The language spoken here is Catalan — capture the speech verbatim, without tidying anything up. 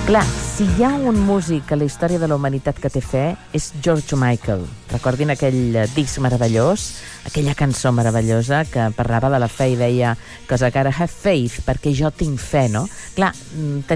Clar, si hi ha un músic a la història de la humanitat que té fe, és George Michael. Recordin aquell disc meravellós, aquella cançó meravellosa que parlava de la fe i deia "'Cause I gotta have faith", perquè jo tinc fe, no? Clar,